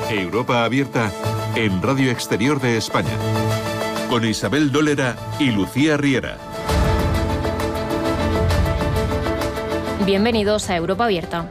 Europa Abierta en Radio Exterior de España, con Isabel Dólera y Lucía Riera. Bienvenidos a Europa Abierta.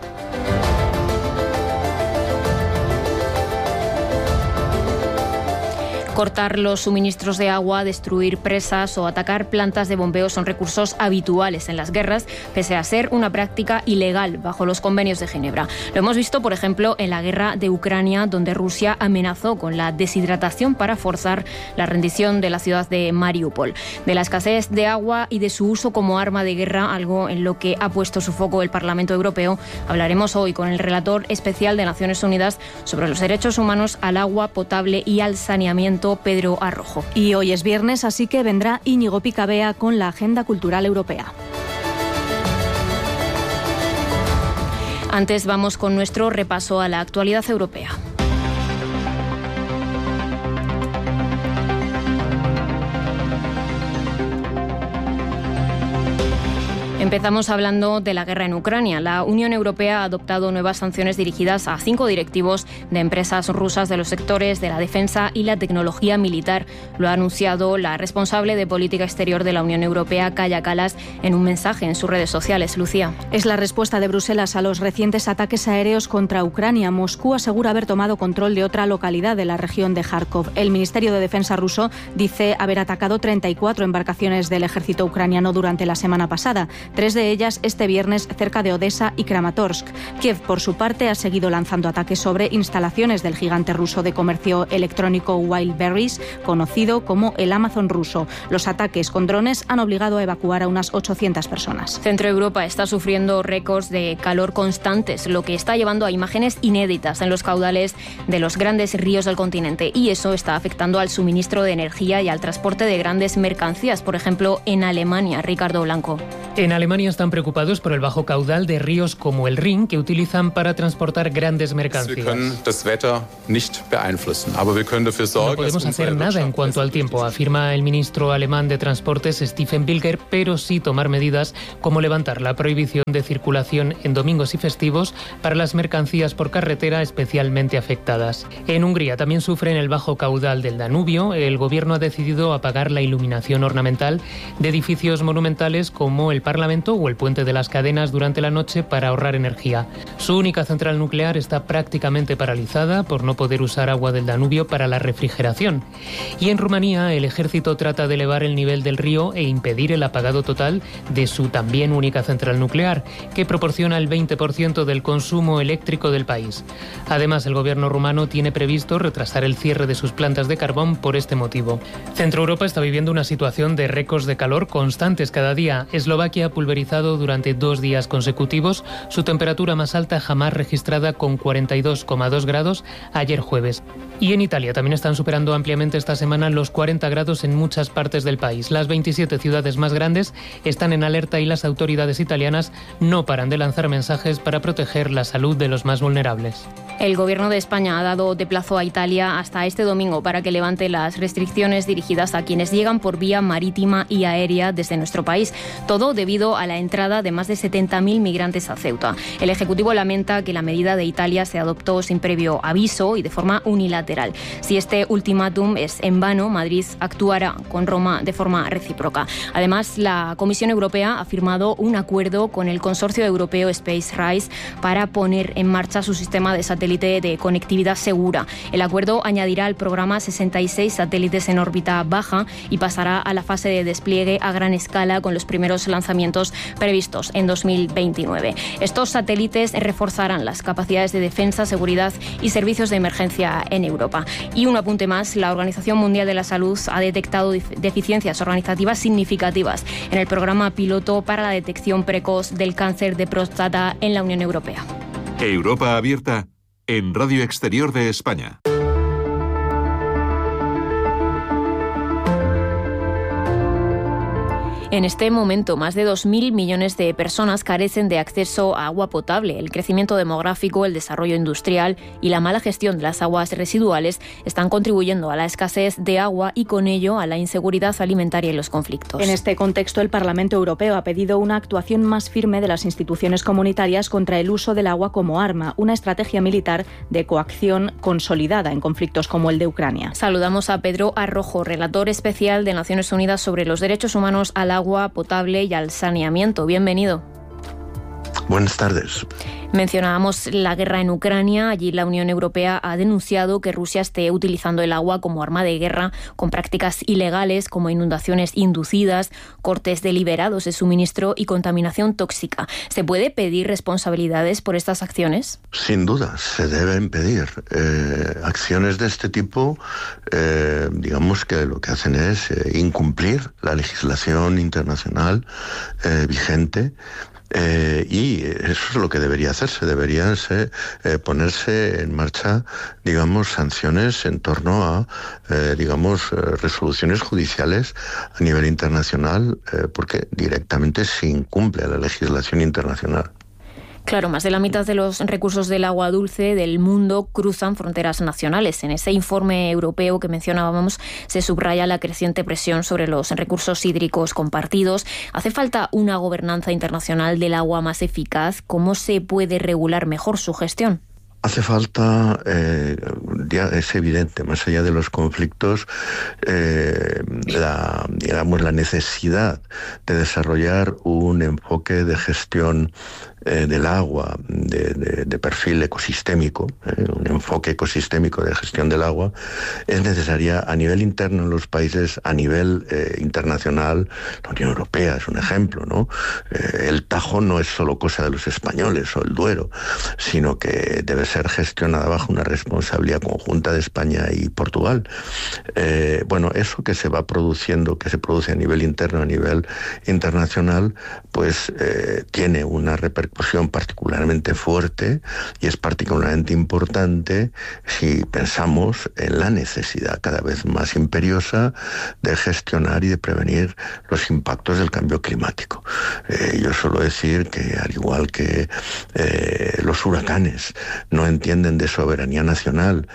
Cortar los suministros de agua, destruir presas o atacar plantas de bombeo son recursos habituales en las guerras, pese a ser una práctica ilegal bajo los convenios de Ginebra. Lo hemos visto, por ejemplo, en la guerra de Ucrania, donde Rusia amenazó con la deshidratación para forzar la rendición de la ciudad de Mariupol. De la escasez de agua y de su uso como arma de guerra, algo en lo que ha puesto su foco el Parlamento Europeo, hablaremos hoy con el relator especial de Naciones Unidas sobre los derechos humanos al agua potable y al saneamiento, Pedro Arrojo. Y hoy es viernes, así que vendrá Íñigo Picabea con la Agenda Cultural Europea. Antes vamos con nuestro repaso a la actualidad europea. Empezamos hablando de la guerra en Ucrania. La Unión Europea ha adoptado nuevas sanciones dirigidas a 5 directivos de empresas rusas de los sectores de la defensa y la tecnología militar. Lo ha anunciado la responsable de política exterior de la Unión Europea, Kaja Kallas, en un mensaje en sus redes sociales. Lucía. Es la respuesta de Bruselas a los recientes ataques aéreos contra Ucrania. Moscú asegura haber tomado control de otra localidad de la región de Kharkov. El Ministerio de Defensa ruso dice haber atacado 34 embarcaciones del ejército ucraniano durante la semana pasada. 3 de ellas este viernes cerca de Odessa y Kramatorsk. Kiev, por su parte, ha seguido lanzando ataques sobre instalaciones del gigante ruso de comercio electrónico Wildberries, conocido como el Amazon ruso. Los ataques con drones han obligado a evacuar a unas 800 personas. Centro Europa está sufriendo récords de calor constantes, lo que está llevando a imágenes inéditas en los caudales de los grandes ríos del continente. Y eso está afectando al suministro de energía y al transporte de grandes mercancías, por ejemplo, en Alemania. Ricardo Blanco. En Alemania están preocupados por el bajo caudal de ríos como el Rin, que utilizan para transportar grandes mercancías. No podemos hacer nada en cuanto al tiempo, afirma el ministro alemán de Transportes, Stephen Bilger, pero sí tomar medidas como levantar la prohibición de circulación en domingos y festivos para las mercancías por carretera especialmente afectadas. En Hungría también sufren el bajo caudal del Danubio. El gobierno ha decidido apagar la iluminación ornamental de edificios monumentales como el Parlamento o el Puente de las Cadenas durante la noche para ahorrar energía. Su única central nuclear está prácticamente paralizada por no poder usar agua del Danubio para la refrigeración. Y en Rumanía, el ejército trata de elevar el nivel del río e impedir el apagado total de su también única central nuclear, que proporciona el 20% del consumo eléctrico del país. Además, el gobierno rumano tiene previsto retrasar el cierre de sus plantas de carbón por este motivo. Centro Europa está viviendo una situación de récords de calor constantes cada día. Eslovaquia ha pulverizado durante 2 días consecutivos su temperatura más alta jamás registrada, con 42,2 grados ayer jueves. Y en Italia también están superando ampliamente esta semana los 40 grados en muchas partes del país. Las 27 ciudades más grandes están en alerta y las autoridades italianas no paran de lanzar mensajes para proteger la salud de los más vulnerables. El Gobierno de España ha dado de plazo a Italia hasta este domingo para que levante las restricciones dirigidas a quienes llegan por vía marítima y aérea desde nuestro país. Todo debido a la entrada de más de 70.000 migrantes a Ceuta. El Ejecutivo lamenta que la medida de Italia se adoptó sin previo aviso y de forma unilateral. Si este ultimátum es en vano, Madrid actuará con Roma de forma recíproca. Además, la Comisión Europea ha firmado un acuerdo con el consorcio europeo SpaceRISE para poner en marcha su sistema de satélite de conectividad segura. El acuerdo añadirá al programa 66 satélites en órbita baja y pasará a la fase de despliegue a gran escala, con los primeros lanzamientos previstos en 2029. Estos satélites reforzarán las capacidades de defensa, seguridad y servicios de emergencia en Europa. Y un apunte más, la Organización Mundial de la Salud ha detectado deficiencias organizativas significativas en el programa piloto para la detección precoz del cáncer de próstata en la Unión Europea. Europa Abierta en Radio Exterior de España. En este momento, más de 2.000 millones de personas carecen de acceso a agua potable. El crecimiento demográfico, el desarrollo industrial y la mala gestión de las aguas residuales están contribuyendo a la escasez de agua y con ello a la inseguridad alimentaria y los conflictos. En este contexto, el Parlamento Europeo ha pedido una actuación más firme de las instituciones comunitarias contra el uso del agua como arma, una estrategia militar de coacción consolidada en conflictos como el de Ucrania. Saludamos a Pedro Arrojo, relator especial de Naciones Unidas sobre los derechos humanos al agua potable y al saneamiento. Bienvenido. Buenas tardes. Mencionábamos la guerra en Ucrania. Allí la Unión Europea ha denunciado que Rusia esté utilizando el agua como arma de guerra con prácticas ilegales como inundaciones inducidas, cortes deliberados de suministro y contaminación tóxica. ¿Se puede pedir responsabilidades por estas acciones? Sin duda, se deben pedir. Acciones de este tipo, digamos que lo que hacen es incumplir la legislación internacional vigente. Y eso es lo que debería hacerse. Deberían ponerse en marcha, digamos, sanciones en torno a, resoluciones judiciales a nivel internacional, porque directamente se incumple la legislación internacional. Claro, más de la mitad de los recursos del agua dulce del mundo cruzan fronteras nacionales. En ese informe europeo que mencionábamos se subraya la creciente presión sobre los recursos hídricos compartidos. ¿Hace falta una gobernanza internacional del agua más eficaz? ¿Cómo se puede regular mejor su gestión? Hace falta, ya es evidente, más allá de los conflictos, la necesidad de desarrollar un enfoque de gestión del agua de perfil ecosistémico, un enfoque ecosistémico de gestión del agua, es necesaria a nivel interno en los países, a nivel internacional. La Unión Europea es un ejemplo, ¿no? El Tajo no es solo cosa de los españoles o el Duero, sino que debe ser gestionada bajo una responsabilidad conjunta de España y Portugal. Eso que se va produciendo, que se produce a nivel interno, a nivel internacional, pues tiene una repercusión particularmente fuerte y es particularmente importante si pensamos en la necesidad cada vez más imperiosa de gestionar y de prevenir los impactos del cambio climático. Yo suelo decir que, al igual que los huracanes no entienden de soberanía nacional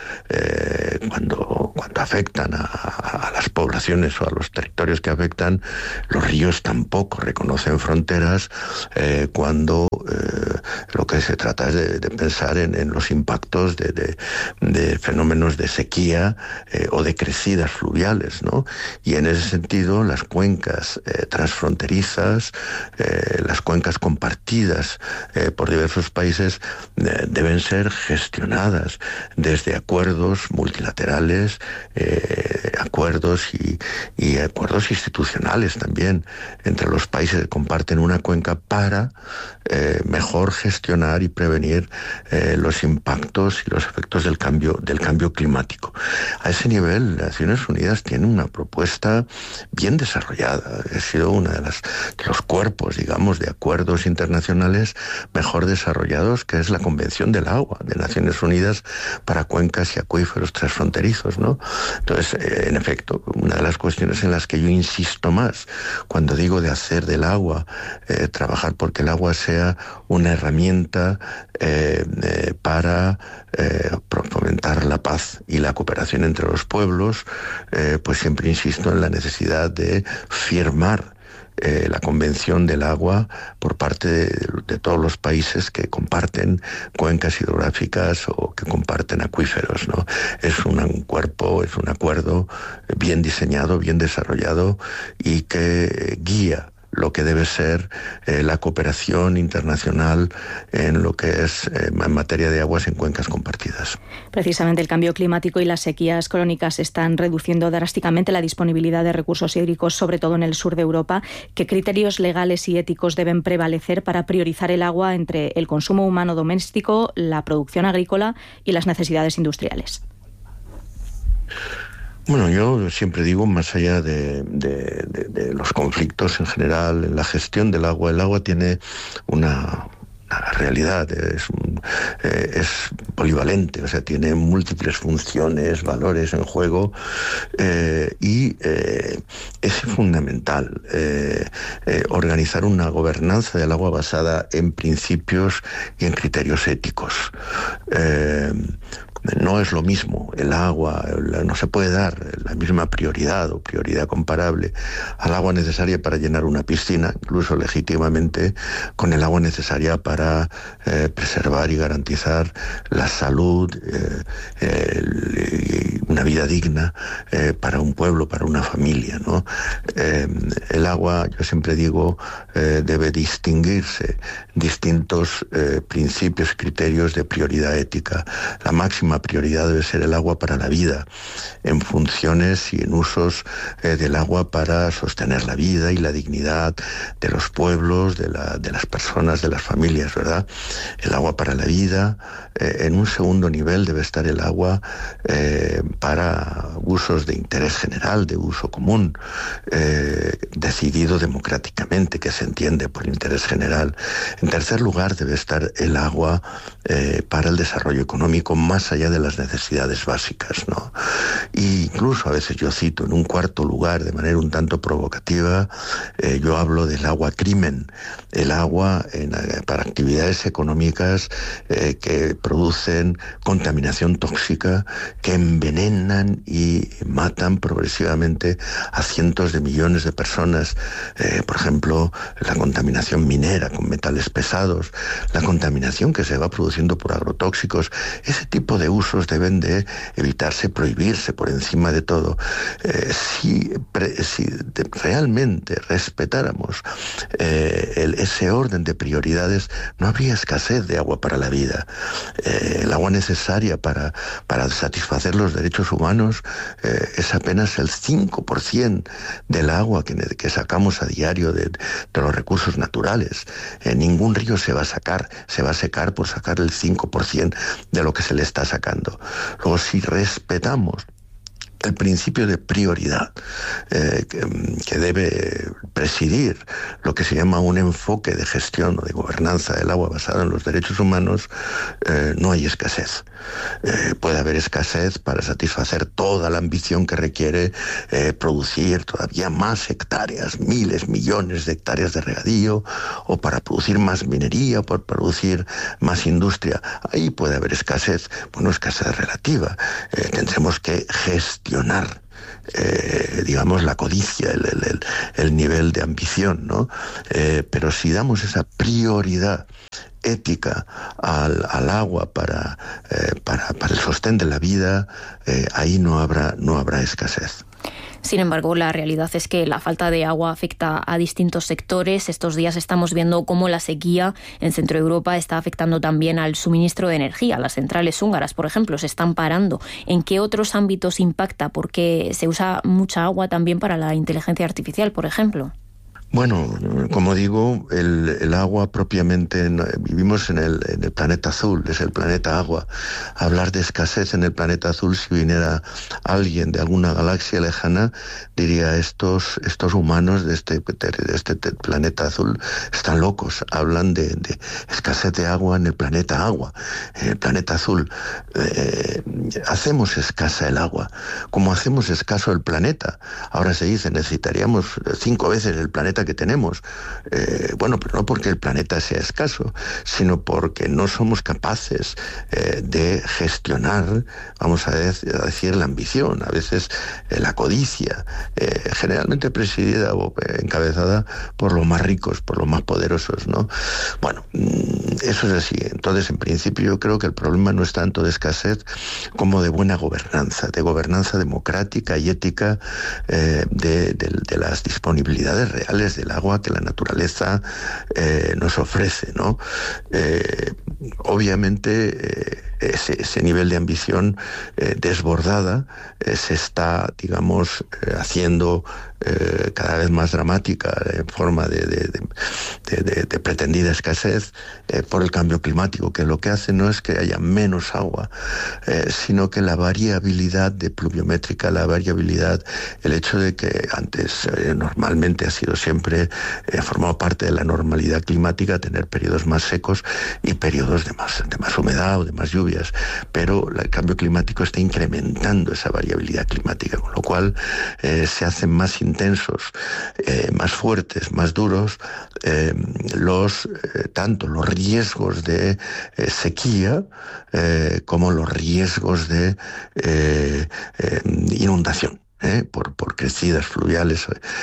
cuando afectan a las poblaciones o a los territorios que afectan, los ríos tampoco reconocen fronteras cuando lo que se trata es de pensar en los impactos de fenómenos de sequía o de crecidas fluviales, ¿no? Y en ese sentido, las cuencas transfronterizas, las cuencas compartidas por diversos países deben ser gestionadas desde acuerdos multilaterales, acuerdos y acuerdos institucionales también entre los países que comparten una cuenca para mejor gestionar y prevenir los impactos y los efectos del cambio climático. A ese nivel, las Naciones Unidas tiene una propuesta bien desarrollada. Ha sido uno de los cuerpos, digamos, de acuerdos internacionales mejor desarrollados, que es la Convención del Agua de Naciones Unidas para cuencas y acuíferos transfronterizos, ¿no? Entonces, en efecto, una de las cuestiones en las que yo insisto más cuando digo de hacer del agua, trabajar porque el agua sea una herramienta para fomentar la paz y la cooperación entre los pueblos, pues siempre insisto en la necesidad de firmar la Convención del Agua por parte de todos los países que comparten cuencas hidrográficas o que comparten acuíferos, ¿no? Es un acuerdo bien diseñado, bien desarrollado y que guía lo que debe ser la cooperación internacional en lo que es en materia de aguas en cuencas compartidas. Precisamente el cambio climático y las sequías crónicas están reduciendo drásticamente la disponibilidad de recursos hídricos, sobre todo en el sur de Europa. ¿Qué criterios legales y éticos deben prevalecer para priorizar el agua entre el consumo humano doméstico, la producción agrícola y las necesidades industriales? Bueno, yo siempre digo, más allá de los conflictos en general, en la gestión del agua, el agua tiene una La realidad es polivalente, o sea, tiene múltiples funciones, valores en juego, y es fundamental organizar una gobernanza del agua basada en principios y en criterios éticos. No es lo mismo el agua, no se puede dar la misma prioridad o prioridad comparable al agua necesaria para llenar una piscina, incluso legítimamente, con el agua necesaria para preservar y garantizar la salud, una vida digna para un pueblo, para una familia, ¿no? El agua, yo siempre digo, debe distinguirse distintos principios, criterios de prioridad ética. La máxima prioridad debe ser el agua para la vida, en funciones y en usos del agua para sostener la vida y la dignidad de los pueblos, de las personas, de las familias, ¿verdad? El agua para la vida. En un segundo nivel debe estar el agua para usos de interés general, de uso común, decidido democráticamente, que se entiende por interés general. En tercer lugar debe estar el agua para el desarrollo económico, más allá de las necesidades básicas, ¿no? E incluso a veces yo cito en un cuarto lugar, de manera un tanto provocativa, yo hablo del agua crimen, el agua para actividades económicas que producen contaminación tóxica, que envenenan y matan progresivamente a cientos de millones de personas. Por ejemplo, la contaminación minera con metales pesados, la contaminación que se va produciendo por agrotóxicos. Ese tipo de usos deben de evitarse, prohibirse por encima de todo. Si realmente respetáramos ese orden de prioridades, no habría escasez de agua para la vida. El agua necesaria para satisfacer los derechos humanos es apenas el 5% del agua que sacamos a diario de los recursos naturales. Ningún río se va a secar por sacar el 5% de lo que se le está sacando. Luego, si respetamos el principio de prioridad que debe presidir lo que se llama un enfoque de gestión o de gobernanza del agua basado en los derechos humanos, no hay escasez. Puede haber escasez para satisfacer toda la ambición que requiere producir todavía más hectáreas, miles, millones de hectáreas de regadío, o para producir más minería, por producir más industria. Ahí puede haber escasez, bueno, escasez relativa. Tendremos que gestionar digamos, la codicia, el nivel de ambición, ¿no? Pero si damos esa prioridad ética al agua para el sostén de la vida, ahí no habrá escasez. Sin embargo, la realidad es que la falta de agua afecta a distintos sectores. Estos días estamos viendo cómo la sequía en Centro Europa está afectando también al suministro de energía. Las centrales húngaras, por ejemplo, se están parando. ¿En qué otros ámbitos impacta? Porque se usa mucha agua también para la inteligencia artificial, por ejemplo. Bueno, como digo, el agua propiamente, vivimos en el planeta azul, es el planeta agua. Hablar de escasez en el planeta azul, si viniera alguien de alguna galaxia lejana, diría, estos humanos de este planeta azul están locos. Hablan de escasez de agua en el planeta agua, en el planeta azul. Hacemos escasa el agua, como hacemos escaso el planeta. Ahora se dice, necesitaríamos 5 veces el planeta que tenemos. Bueno, pero no porque el planeta sea escaso, sino porque no somos capaces de gestionar, vamos a decir, la ambición, a veces la codicia, generalmente presidida o encabezada por los más ricos, por los más poderosos, ¿no? Bueno, eso es así. Entonces, en principio, yo creo que el problema no es tanto de escasez como de buena gobernanza, de gobernanza democrática y ética de las disponibilidades reales del agua que la naturaleza nos ofrece, ¿no? Obviamente ese nivel de ambición desbordada se está, digamos, haciendo cada vez más dramática en forma de pretendida escasez por el cambio climático, que lo que hace no es que haya menos agua, sino que la variabilidad pluviométrica, la variabilidad, el hecho de que antes normalmente ha sido siempre siempre ha formado parte de la normalidad climática tener periodos más secos y periodos de más humedad o de más lluvias, pero el cambio climático está incrementando esa variabilidad climática, con lo cual se hacen más intensos, más fuertes, más duros tanto los riesgos de sequía como los riesgos de inundación. Por crecidas fluviales,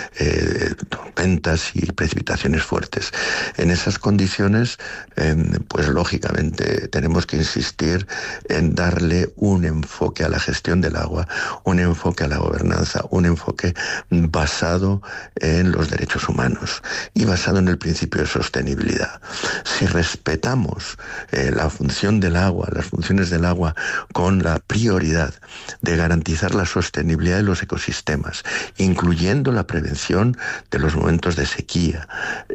tormentas y precipitaciones fuertes. En esas condiciones, pues lógicamente tenemos que insistir en darle un enfoque a la gestión del agua, un enfoque a la gobernanza, un enfoque basado en los derechos humanos y basado en el principio de sostenibilidad. Si respetamos la función del agua, las funciones del agua, con la prioridad de garantizar la sostenibilidad de los ecosistemas, incluyendo la prevención de los momentos de sequía,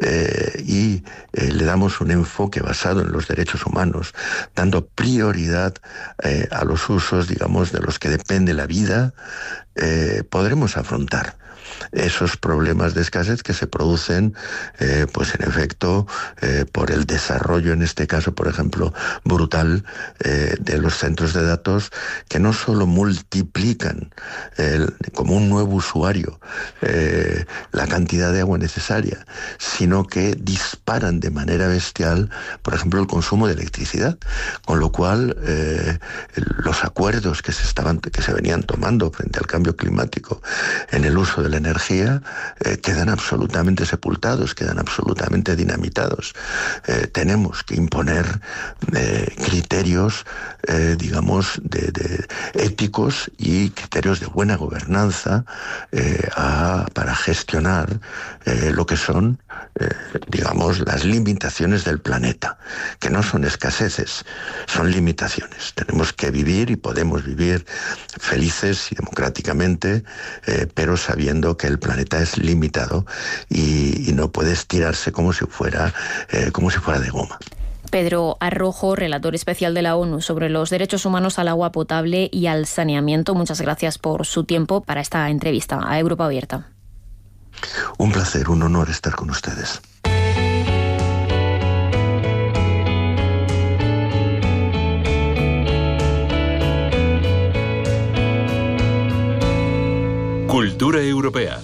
y le damos un enfoque basado en los derechos humanos, dando prioridad a los usos, digamos, de los que depende la vida, podremos afrontar esos problemas de escasez que se producen, pues en efecto, por el desarrollo, en este caso, por ejemplo, brutal, de los centros de datos, que no solo multiplican como un nuevo usuario la cantidad de agua necesaria, sino que disparan de manera bestial, por ejemplo, el consumo de electricidad, con lo cual los acuerdos que se venían tomando frente al cambio climático en el uso de la energía quedan absolutamente sepultados, quedan absolutamente dinamitados. Tenemos que imponer criterios, digamos, de éticos y criterios de buena gobernanza para gestionar lo que son, digamos, las limitaciones del planeta, que no son escaseces, son limitaciones. Tenemos que vivir y podemos vivir felices y democráticamente, pero sabiendo que el planeta es limitado y no puede estirarse como si fuera de goma. Pedro Arrojo, relator especial de la ONU sobre los derechos humanos al agua potable y al saneamiento. Muchas gracias por su tiempo para esta entrevista a Europa Abierta. Un placer, un honor estar con ustedes. Cultura europea.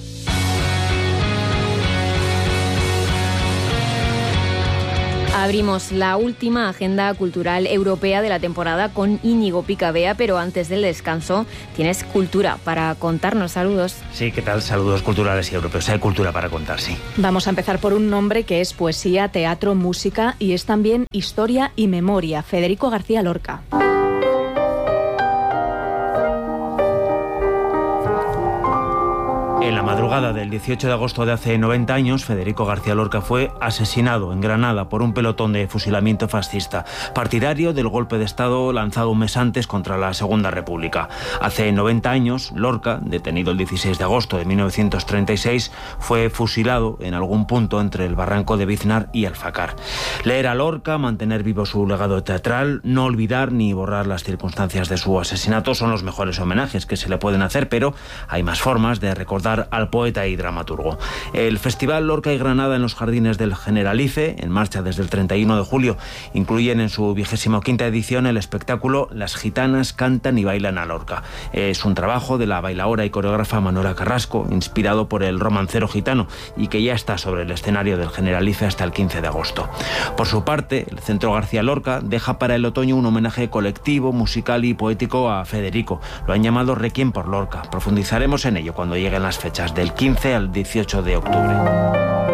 Abrimos la última agenda cultural europea de la temporada con Íñigo Picabea, pero antes del descanso tienes cultura para contarnos. Saludos. Sí, ¿qué tal? Saludos culturales y europeos. Hay cultura para contar, sí. Vamos a empezar por un nombre que es poesía, teatro, música y es también historia y memoria. Federico García Lorca. En la madrugada del 18 de agosto de hace 90 años, Federico García Lorca fue asesinado en Granada por un pelotón de fusilamiento fascista, partidario del golpe de Estado lanzado un mes antes contra la Segunda República. Hace 90 años, Lorca, detenido el 16 de agosto de 1936, fue fusilado en algún punto entre el barranco de Biznar y Alfacar. Leer a Lorca, mantener vivo su legado teatral, no olvidar ni borrar las circunstancias de su asesinato son los mejores homenajes que se le pueden hacer, pero hay más formas de recordar al poeta y dramaturgo. El Festival Lorca y Granada en los Jardines del Generalife, en marcha desde el 31 de julio, incluyen en su 25ª edición el espectáculo Las gitanas cantan y bailan a Lorca. Es un trabajo de la bailaora y coreógrafa Manuela Carrasco, inspirado por el romancero gitano y que ya está sobre el escenario del Generalife hasta el 15 de agosto. Por su parte, el Centro García Lorca deja para el otoño un homenaje colectivo, musical y poético a Federico. Lo han llamado Requiem por Lorca. Profundizaremos en ello cuando lleguen las fechas del 15 al 18 de octubre.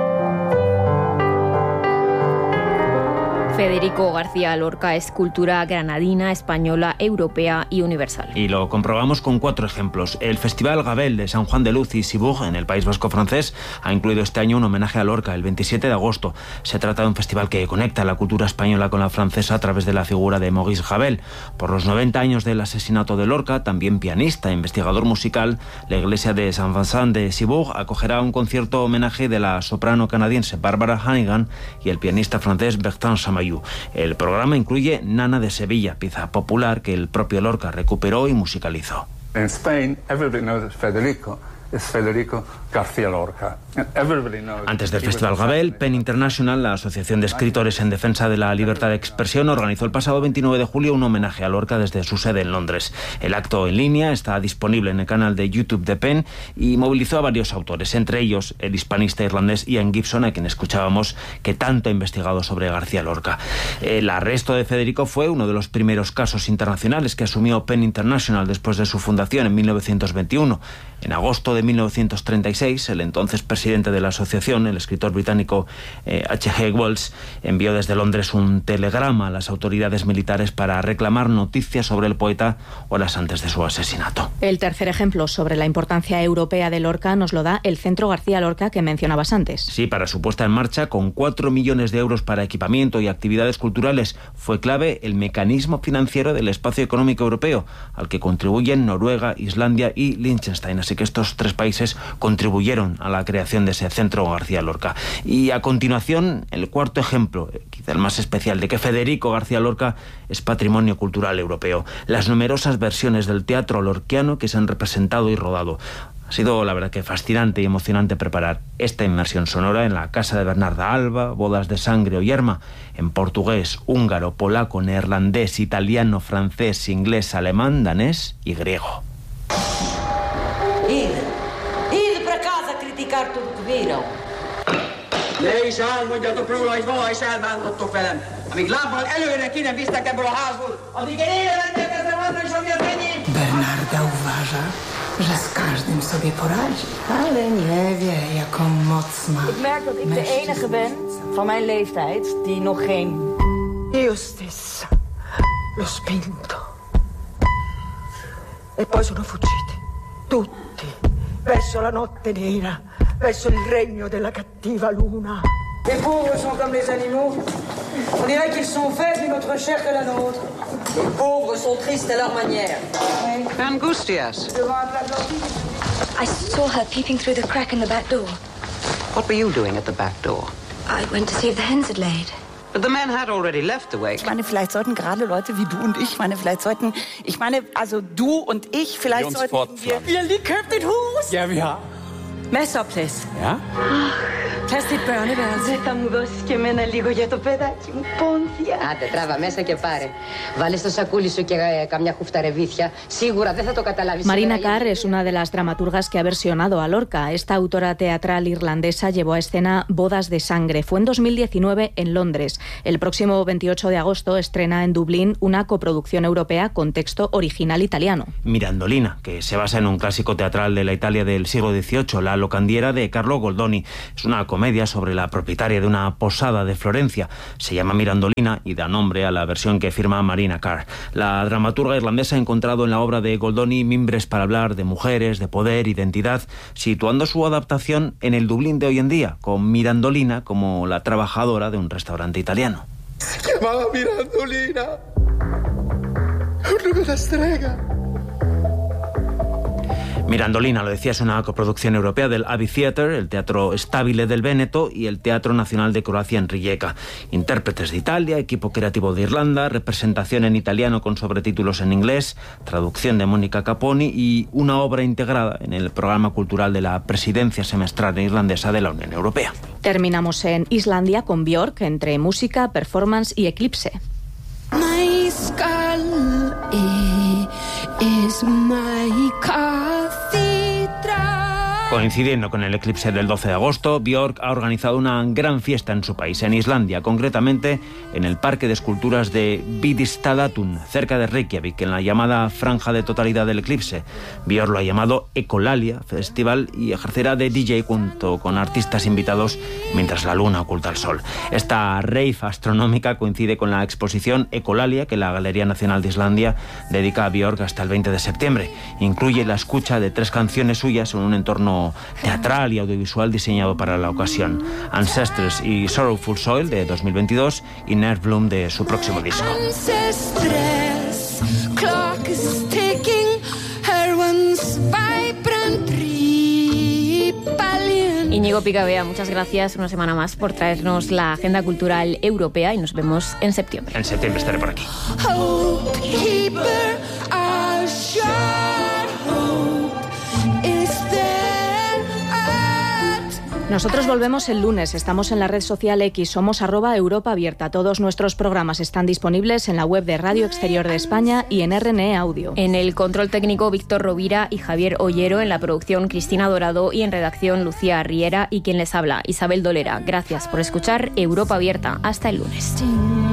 Federico García Lorca es cultura granadina, española, europea y universal. Y lo comprobamos con 4 ejemplos. El Festival Gabel de San Juan de Luz y Cibourg, en el País Vasco francés, ha incluido este año un homenaje a Lorca, el 27 de agosto. Se trata de un festival que conecta la cultura española con la francesa a través de la figura de Maurice Ravel. Por los 90 años del asesinato de Lorca, también pianista e investigador musical, la iglesia de Saint Vincent de Cibourg acogerá un concierto homenaje de la soprano canadiense Barbara Hannigan y el pianista francés Bertrand Chamayou. El programa incluye Nana de Sevilla, pieza popular que el propio Lorca recuperó y musicalizó. In Spain, everybody knows Federico es Federico García Lorca. Antes del Festival Gabel, PEN International, la Asociación de Escritores en Defensa de la Libertad de Expresión, organizó el pasado 29 de julio un homenaje a Lorca desde su sede en Londres. El acto en línea está disponible en el canal de YouTube de PEN y movilizó a varios autores, entre ellos el hispanista irlandés Ian Gibson, a quien escuchábamos, que tanto ha investigado sobre García Lorca. El arresto de Federico fue uno de los primeros casos internacionales que asumió PEN International después de su fundación en 1921. En agosto de 1936, el entonces presidente de la asociación, el escritor británico H.G. Wells, envió desde Londres un telegrama a las autoridades militares para reclamar noticias sobre el poeta horas antes de su asesinato. El tercer ejemplo sobre la importancia europea de Lorca nos lo da el Centro García Lorca que mencionabas antes. Sí, para su puesta en marcha, con 4 millones de euros para equipamiento y actividades culturales, fue clave el mecanismo financiero del Espacio Económico Europeo, al que contribuyen Noruega, Islandia y Liechtenstein. Así que estos 3 países contribuyeron a la creación de ese Centro García Lorca. Y a continuación, el cuarto ejemplo, quizá el más especial, de que Federico García Lorca es patrimonio cultural europeo. Las numerosas versiones del teatro lorquiano que se han representado y rodado. Ha sido, la verdad, que fascinante y emocionante preparar esta inmersión sonora en la casa de Bernarda Alba, Bodas de Sangre o Yerma, en portugués, húngaro, polaco, neerlandés, italiano, francés, inglés, alemán, danés y griego. Ide para casa a criticar tudo que viram. Lees el, mondjatok róla, hogy valaha is elbántottok velem. Amíg lábbal előre ki nem visztek ebből a házból, addig én élve rendelkezem annak is, ami az enyém. Bernarda uważa, że z każdym sobie poradzi, ale nie wie, jaką mocna. Ik merk dat ik de enige ben van mijn leeftijd die nog geen... Io stessa lo spinto. E poi sono fuggiti, tutti, verso la notte nera, verso il regno della cattiva luna. Les pauvres sont comme les animaux. On dirait qu'ils sont faits d'une autre chair que la nôtre. Les pauvres sont tristes à leur manière. Angustias. I saw her peeping through the crack in the back door. What were you doing at the back door? I went to see if the hens had laid. But the men had already left the wake. Ich meine, vielleicht sollten gerade Leute wie du und ich, also du und ich, vielleicht sollten wir lige købe et hus. Ja, vi har. Masser af plads. Ja? Plads til et børneværelse. Θα μου δώσεις και εμένα λίγο για το παιδάκι μου, Πόνθια. Άντε, τράβα μέσα και πάρε. Βάλε στο σακούλι σου και καμιά χούφτα ρεβίθια. Σίγουρα δεν θα το καταλάβεις. Marina Carr es una de las dramaturgas que ha versionado a Lorca. Esta autora teatral irlandesa llevó a escena Bodas de Sangre. Fue en 2019 en Londres. El próximo 28 de agosto estrena en Dublín una coproducción europea con texto original italiano. Mirandolina, que se basa en un clásico teatral de la Italia del siglo XVIII, La locandiera de Carlo Goldoni. Es una comedia sobre la propietaria de una posada de Florencia. Se llama Mirandolina y da nombre a la versión que firma Marina Carr. La dramaturga irlandesa ha encontrado en la obra de Goldoni mimbres para hablar de mujeres, de poder, identidad, situando su adaptación en el Dublín de hoy en día, con Mirandolina como la trabajadora de un restaurante italiano. Se llamaba Mirandolina. Un nome da strega. Mirandolina, lo decía, es una coproducción europea del Abbey Theatre, el Teatro Stabile del Véneto y el Teatro Nacional de Croacia en Rijeka. Intérpretes de Italia, equipo creativo de Irlanda, representación en italiano con sobretítulos en inglés, traducción de Mónica Caponi y una obra integrada en el programa cultural de la presidencia semestral irlandesa de la Unión Europea. Terminamos en Islandia con Björk, entre música, performance y eclipse. My skull is my cathedral. Coincidiendo con el eclipse del 12 de agosto, Björk ha organizado una gran fiesta en su país, en Islandia, concretamente en el Parque de Esculturas de Víðistaðatún, cerca de Reykjavik, en la llamada franja de totalidad del eclipse. Björk lo ha llamado Ecolalia Festival y ejercerá de DJ junto con artistas invitados mientras la luna oculta el sol. Esta rave astronómica coincide con la exposición Ecolalia que la Galería Nacional de Islandia dedica a Björk hasta el 20 de septiembre. Incluye la escucha de 3 canciones suyas en un entorno teatral y audiovisual diseñado para la ocasión: Ancestors y Sorrowful Soil de 2022 y Nervbloom de su próximo disco. Íñigo Picabea, muchas gracias una semana más por traernos la agenda cultural europea y nos vemos en septiembre. En septiembre estaré por aquí. Is there Nosotros volvemos el lunes, estamos en la red social X, somos @EuropaAbierta. Todos nuestros programas están disponibles en la web de Radio Exterior de España y en RNE Audio. En el control técnico Víctor Rovira y Javier Ollero, en la producción Cristina Dorado y en redacción Lucía Riera y quien les habla, Isabel Dolera. Gracias por escuchar Europa Abierta. Hasta el lunes.